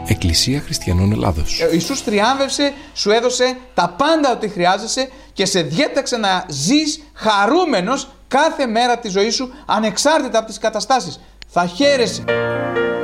Εκκλησία Χριστιανών Ελλάδος. Ο Ιησούς θριάμβευσε, σου έδωσε τα πάντα ό,τι χρειάζεσαι και σε διέταξε να ζεις χαρούμενος κάθε μέρα της ζωής σου, ανεξάρτητα από τις καταστάσεις. Θα χαίρεσαι.